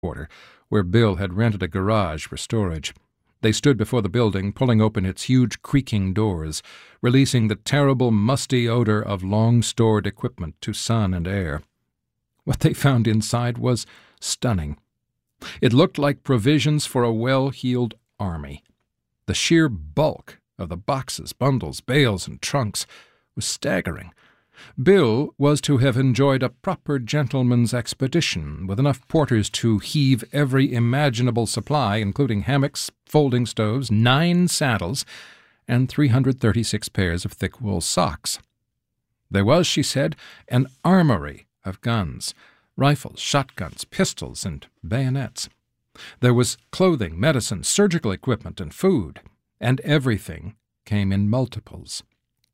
quarter, where Bill had rented a garage for storage. They stood before the building, pulling open its huge creaking doors, releasing the terrible musty odor of long-stored equipment to sun and air. What they found inside was stunning. It looked like provisions for a well-heeled army. The sheer bulk of the boxes, bundles, bales, and trunks was staggering. Bill was to have enjoyed a proper gentleman's expedition, with enough porters to heave every imaginable supply, including hammocks, folding stoves, 9 saddles, and 336 pairs of thick wool socks. There was, she said, an armory of guns, rifles, shotguns, pistols, and bayonets. There was clothing, medicine, surgical equipment, and food, and everything came in multiples.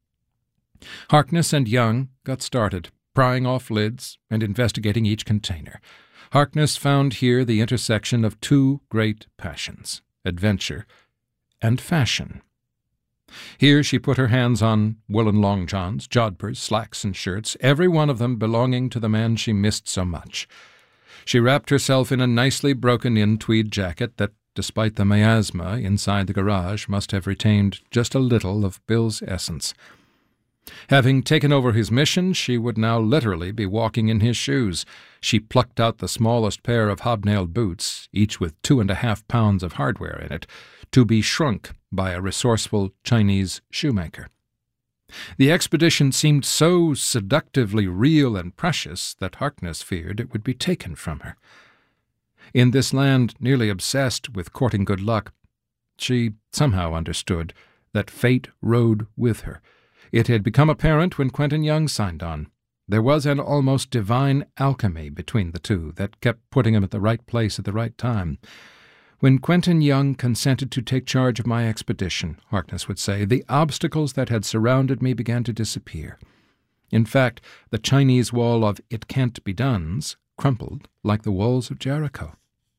Harkness and Young got started, prying off lids and investigating each container. Harkness found here the intersection of 2 great passions, adventure and fashion. Here she put her hands on woolen long johns, jodhpurs, slacks, and shirts, every one of them belonging to the man she missed so much. She wrapped herself in a nicely broken-in tweed jacket that, despite the miasma inside the garage, must have retained just a little of Bill's essence. Having taken over his mission, she would now literally be walking in his shoes. She plucked out the smallest pair of hobnailed boots, each with 2.5 pounds of hardware in it, to be shrunk by a resourceful Chinese shoemaker. The expedition seemed so seductively real and precious that Harkness feared it would be taken from her. In this land nearly obsessed with courting good luck, she somehow understood that fate rode with her. It had become apparent when Quentin Young signed on. There was an almost divine alchemy between the two that kept putting him at the right place at the right time. When Quentin Young consented to take charge of my expedition, Harkness would say, the obstacles that had surrounded me began to disappear. In fact, the Chinese wall of "it can't be done's" crumpled like the walls of Jericho.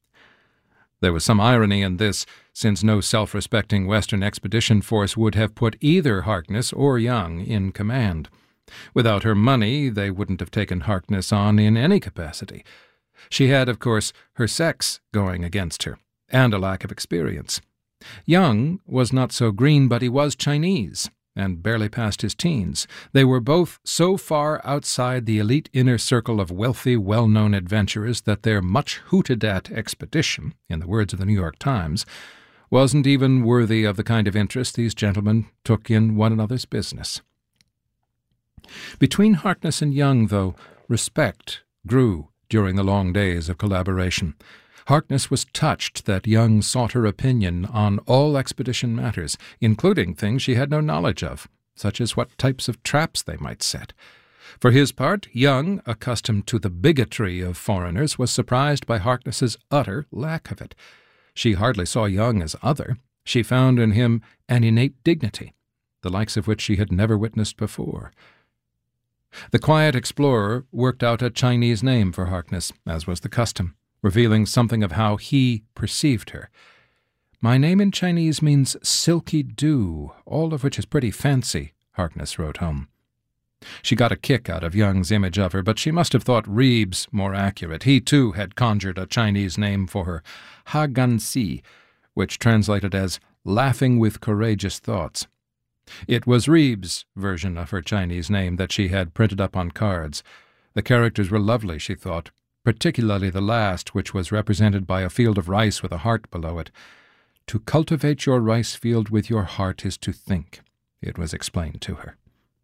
There was some irony in this, since no self-respecting Western expedition force would have put either Harkness or Young in command. Without her money, they wouldn't have taken Harkness on in any capacity. She had, of course, her sex going against her, and a lack of experience. Young was not so green, but he was Chinese, and barely past his teens. They were both so far outside the elite inner circle of wealthy, well-known adventurers that their much-hooted-at expedition, in the words of the New York Times, wasn't even worthy of the kind of interest these gentlemen took in one another's business. Between Harkness and Young, though, respect grew during the long days of collaboration. Harkness was touched that Young sought her opinion on all expedition matters, including things she had no knowledge of, such as what types of traps they might set. For his part, Young, accustomed to the bigotry of foreigners, was surprised by Harkness's utter lack of it. She hardly saw Young as other. She found in him an innate dignity, the likes of which she had never witnessed before. The quiet explorer worked out a Chinese name for Harkness, as was the custom, revealing something of how he perceived her. "My name in Chinese means silky dew, all of which is pretty fancy," Harkness wrote home. She got a kick out of Young's image of her, but she must have thought Reeves more accurate. He, too, had conjured a Chinese name for her, Ha Gan Si, which translated as laughing with courageous thoughts. It was Reeves' version of her Chinese name that she had printed up on cards. The characters were lovely, she thought, particularly the last, which was represented by a field of rice with a heart below it. "To cultivate your rice field with your heart is to think," it was explained to her.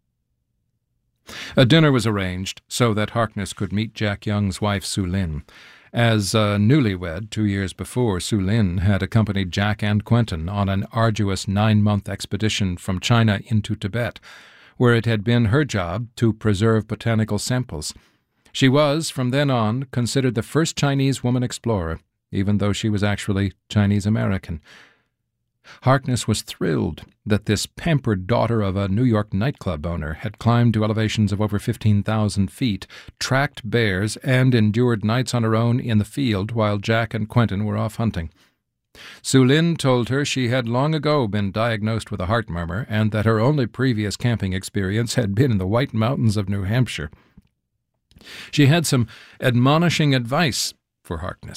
A dinner was arranged so that Harkness could meet Jack Young's wife, Su Lin. As a newlywed 2 years before, Su Lin had accompanied Jack and Quentin on an arduous 9-month expedition from China into Tibet, where it had been her job to preserve botanical samples. She was, from then on, considered the first Chinese woman explorer, even though she was actually Chinese-American. Harkness was thrilled that this pampered daughter of a New York nightclub owner had climbed to elevations of over 15,000 feet, tracked bears, and endured nights on her own in the field while Jack and Quentin were off hunting. Su Lin told her she had long ago been diagnosed with a heart murmur and that her only previous camping experience had been in the White Mountains of New Hampshire. She had some admonishing advice for Harkness.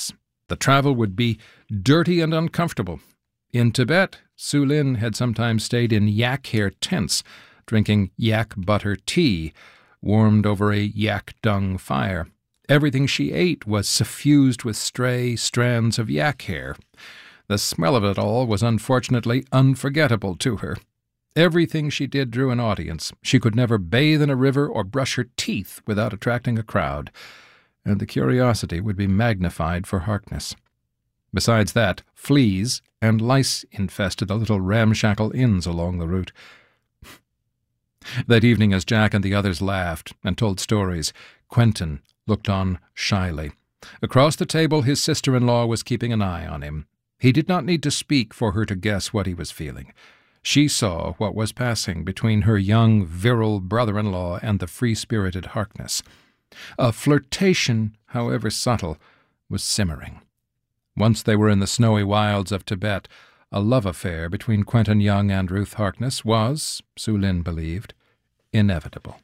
The travel would be dirty and uncomfortable. In Tibet, Su Lin had sometimes stayed in yak hair tents, drinking yak butter tea, warmed over a yak dung fire. Everything she ate was suffused with stray strands of yak hair. The smell of it all was unfortunately unforgettable to her. Everything she did drew an audience. She could never bathe in a river or brush her teeth without attracting a crowd, and the curiosity would be magnified for Harkness. Besides that, fleas and lice infested the little ramshackle inns along the route. That evening, as Jack and the others laughed and told stories, Quentin looked on shyly. Across the table his sister-in-law was keeping an eye on him. He did not need to speak for her to guess what he was feeling. She saw what was passing between her young, virile brother-in-law and the free-spirited Harkness. A flirtation, however subtle, was simmering. Once they were in the snowy wilds of Tibet, a love affair between Quentin Young and Ruth Harkness was, Su Lin believed, inevitable.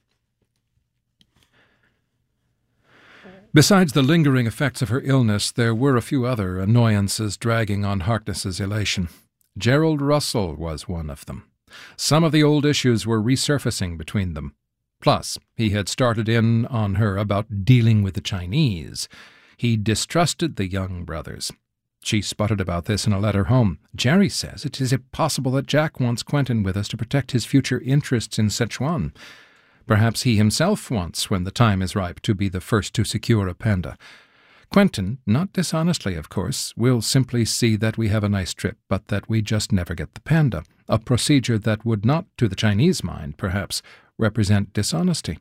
Besides the lingering effects of her illness, there were a few other annoyances dragging on Harkness's elation. Gerald Russell was one of them. Some of the old issues were resurfacing between them. Plus, he had started in on her about dealing with the Chinese. He distrusted the Young brothers. She sputtered about this in a letter home. Jerry says it is impossible that Jack wants Quentin with us to protect his future interests in Sichuan. Perhaps he himself wants, when the time is ripe, to be the first to secure a panda. Quentin, not dishonestly, of course, will simply see that we have a nice trip, but that we just never get the panda, a procedure that would not, to the Chinese mind, perhaps, represent dishonesty.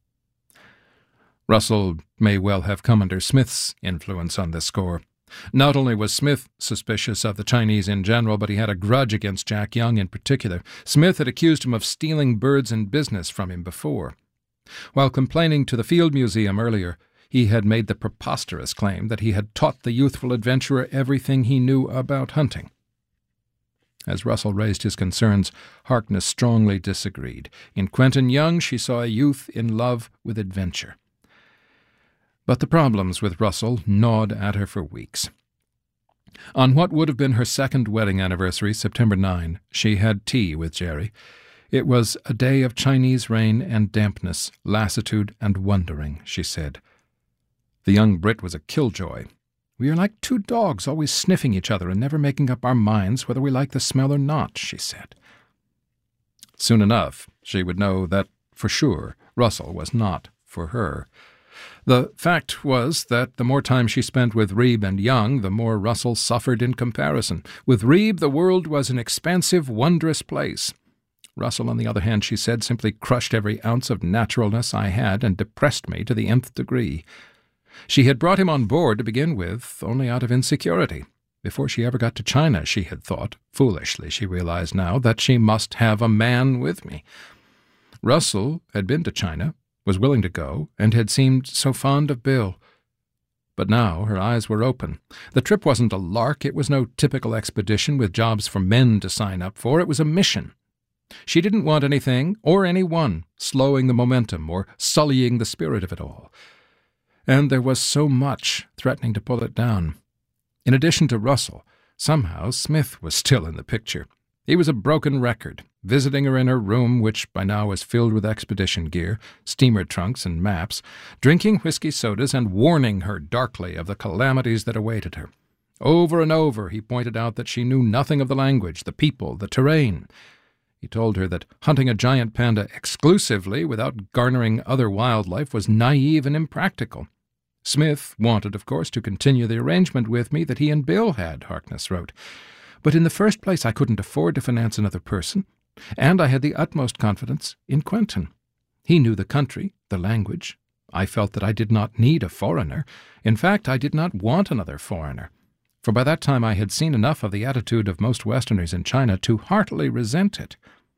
Russell may well have come under Smith's influence on this score. Not only was Smith suspicious of the Chinese in general, but he had a grudge against Jack Young in particular. Smith had accused him of stealing birds and business from him before. While complaining to the Field Museum earlier, he had made the preposterous claim that he had taught the youthful adventurer everything he knew about hunting. As Russell raised his concerns, Harkness strongly disagreed. In Quentin Young she saw a youth in love with adventure. But the problems with Russell gnawed at her for weeks. On what would have been her second wedding anniversary, September 9, she had tea with Jerry. It was a day of Chinese rain and dampness, lassitude and wondering, she said. The young Brit was a killjoy. We are like two dogs, always sniffing each other and never making up our minds whether we like the smell or not, she said. Soon enough, she would know that, for sure, Russell was not for her. The fact was that the more time she spent with Reeb and Young, the more Russell suffered in comparison. With Reeb, the world was an expansive, wondrous place. Russell, on the other hand, she said, simply crushed every ounce of naturalness I had and depressed me to the nth degree. She had brought him on board to begin with only out of insecurity. Before she ever got to China, she had thought, foolishly she realized now, that she must have a man with me. Russell had been to China, was willing to go, and had seemed so fond of Bill. But now her eyes were open. The trip wasn't a lark, it was no typical expedition with jobs for men to sign up for, it was a mission. She didn't want anything, or anyone, slowing the momentum or sullying the spirit of it all. And there was so much threatening to pull it down. In addition to Russell, somehow Smith was still in the picture. He was a broken record, visiting her in her room, which by now was filled with expedition gear, steamer trunks and maps, drinking whiskey sodas and warning her darkly of the calamities that awaited her. Over and over he pointed out that she knew nothing of the language, the people, the terrain. He told her that hunting a giant panda exclusively without garnering other wildlife was naive and impractical. Smith wanted, of course, to continue the arrangement with me that he and Bill had, Harkness wrote. But in the first place I couldn't afford to finance another person, and I had the utmost confidence in Quentin. He knew the country, the language. I felt that I did not need a foreigner. In fact, I did not want another foreigner, for by that time I had seen enough of the attitude of most Westerners in China to heartily resent it.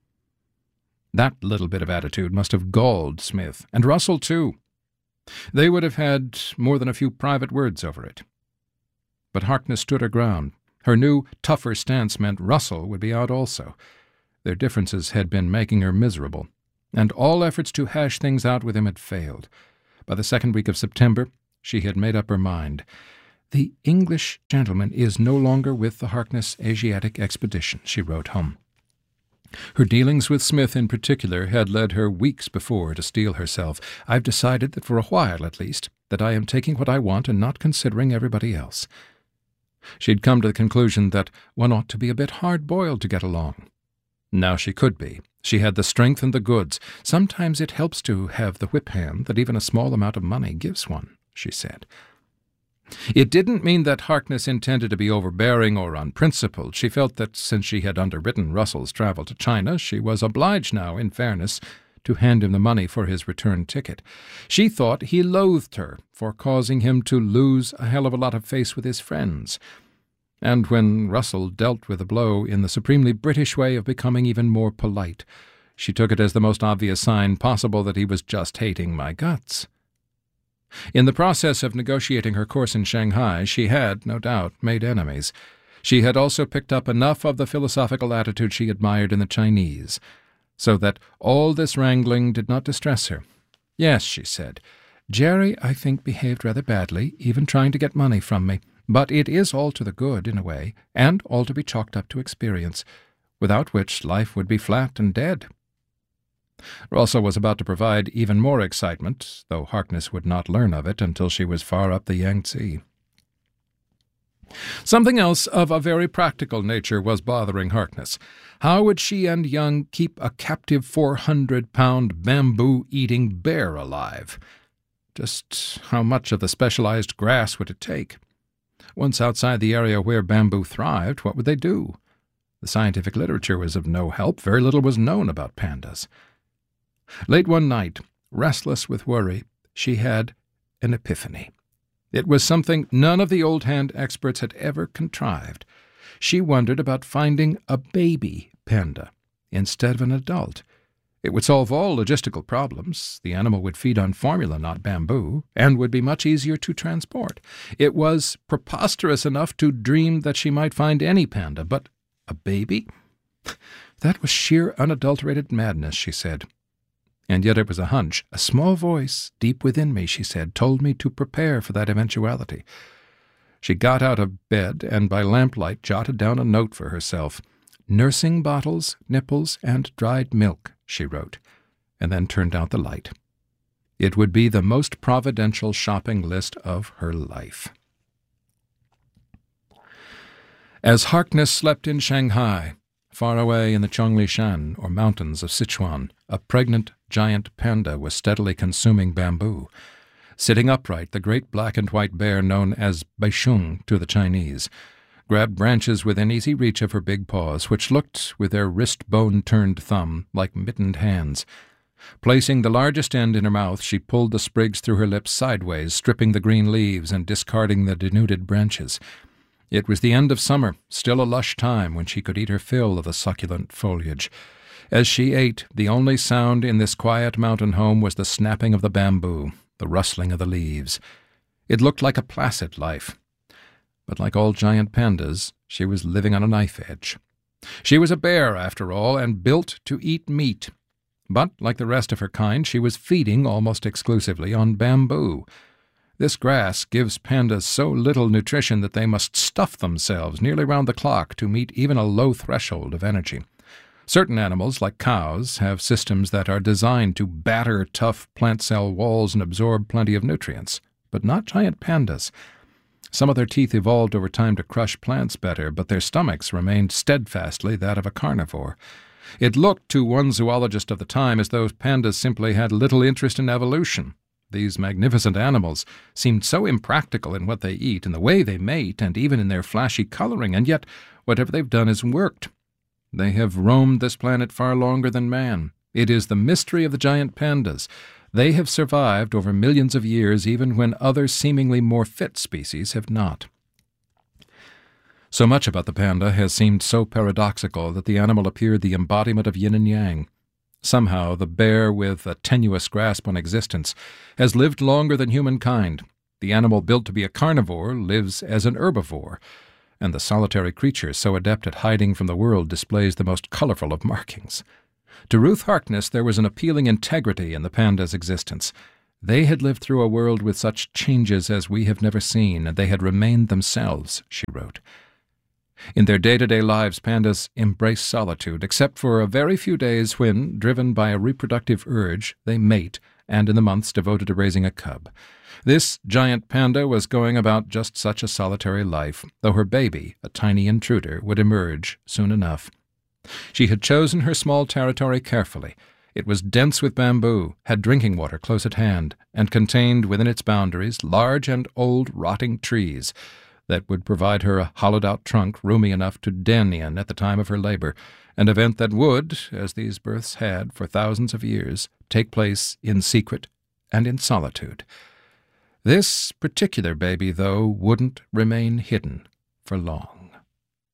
That little bit of attitude must have galled Smith, and Russell too. They would have had more than a few private words over it. But Harkness stood her ground. Her new, tougher stance meant Russell would be out also. Their differences had been making her miserable, and all efforts to hash things out with him had failed. By the second week of September, she had made up her mind. "The English gentleman is no longer with the Harkness Asiatic Expedition," she wrote home. Her dealings with Smith in particular had led her weeks before to steel herself. "I've decided that for a while, at least, that I am taking what I want and not considering everybody else." She'd come to the conclusion that one ought to be a bit hard-boiled to get along. Now she could be. She had the strength and the goods. "Sometimes it helps to have the whip hand that even a small amount of money gives one," she said. It didn't mean that Harkness intended to be overbearing or unprincipled. She felt that since she had underwritten Russell's travel to China, she was obliged now, in fairness, to hand him the money for his return ticket. She thought he loathed her for causing him to lose a hell of a lot of face with his friends. And when Russell dealt with the blow in the supremely British way of becoming even more polite, she took it as the most obvious sign possible that he was just hating my guts. In the process of negotiating her course in Shanghai, she had, no doubt, made enemies. She had also picked up enough of the philosophical attitude she admired in the Chinese, so that all this wrangling did not distress her. "Yes," she said, "Jerry, I think, behaved rather badly, even trying to get money from me. But it is all to the good, in a way, and all to be chalked up to experience, without which life would be flat and dead." Russell was about to provide even more excitement, though Harkness would not learn of it until she was far up the Yangtze. Something else of a very practical nature was bothering Harkness. How would she and Young keep a captive 400-pound bamboo-eating bear alive? Just how much of the specialized grass would it take? Once outside the area where bamboo thrived, what would they do? The scientific literature was of no help. Very little was known about pandas. Late one night, restless with worry, she had an epiphany. It was something none of the old-hand experts had ever contrived. She wondered about finding a baby panda instead of an adult. It would solve all logistical problems. The animal would feed on formula, not bamboo, and would be much easier to transport. It was preposterous enough to dream that she might find any panda, but a baby? That was sheer unadulterated madness, she said. And yet it was a hunch. A small voice, deep within me, she said, told me to prepare for that eventuality. She got out of bed and by lamplight jotted down a note for herself. "Nursing bottles, nipples, and dried milk," she wrote, and then turned out the light. It would be the most providential shopping list of her life. As Harkness slept in Shanghai, far away in the Chonglishan, or mountains of Sichuan, a pregnant giant panda was steadily consuming bamboo. Sitting upright, the great black and white bear known as Baisheng to the Chinese grabbed branches within easy reach of her big paws, which looked, with their wrist-bone-turned thumb, like mittened hands. Placing the largest end in her mouth, she pulled the sprigs through her lips sideways, stripping the green leaves and discarding the denuded branches. It was the end of summer, still a lush time when she could eat her fill of the succulent foliage. As she ate, the only sound in this quiet mountain home was the snapping of the bamboo, the rustling of the leaves. It looked like a placid life. But like all giant pandas, she was living on a knife edge. She was a bear, after all, and built to eat meat. But, like the rest of her kind, she was feeding almost exclusively on bamboo. This grass gives pandas so little nutrition that they must stuff themselves nearly round the clock to meet even a low threshold of energy. Certain animals, like cows, have systems that are designed to batter tough plant cell walls and absorb plenty of nutrients, but not giant pandas. Some of their teeth evolved over time to crush plants better, but their stomachs remained steadfastly that of a carnivore. It looked to one zoologist of the time as though pandas simply had little interest in evolution. These magnificent animals seemed so impractical in what they eat, in the way they mate, and even in their flashy coloring, and yet whatever they've done has worked. They have roamed this planet far longer than man. It is the mystery of the giant pandas. They have survived over millions of years, even when other seemingly more fit species have not. So much about the panda has seemed so paradoxical that the animal appeared the embodiment of yin and yang. Somehow the bear, with a tenuous grasp on existence, has lived longer than humankind. The animal built to be a carnivore lives as an herbivore, and the solitary creature so adept at hiding from the world displays the most colorful of markings. To Ruth Harkness there was an appealing integrity in the panda's existence. They had lived through a world with such changes as we have never seen, and they had remained themselves, she wrote. In their day-to-day lives, pandas embrace solitude, except for a very few days when, driven by a reproductive urge, they mate, and in the months devoted to raising a cub. This giant panda was going about just such a solitary life, though her baby, a tiny intruder, would emerge soon enough. She had chosen her small territory carefully. It was dense with bamboo, had drinking water close at hand, and contained within its boundaries large and old rotting trees that would provide her a hollowed-out trunk roomy enough to den in at the time of her labor, an event that would, as these births had for thousands of years, take place in secret and in solitude. This particular baby, though, wouldn't remain hidden for long.